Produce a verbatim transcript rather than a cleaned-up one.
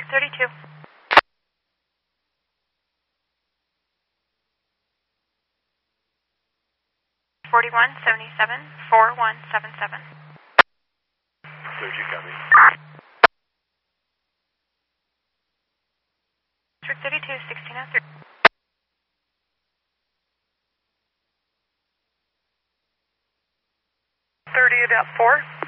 thirty-two. forty-one seventy-seven, four one seven seven. thirty-two, copy. District thirty-two, sixteen oh three. thirty about four.